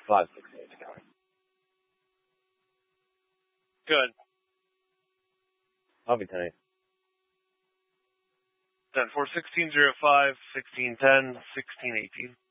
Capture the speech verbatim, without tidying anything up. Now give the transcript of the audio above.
five sixteen is going. Good. I'll be ten eight. ten four, sixteen oh five, sixteen ten, sixteen eighteen.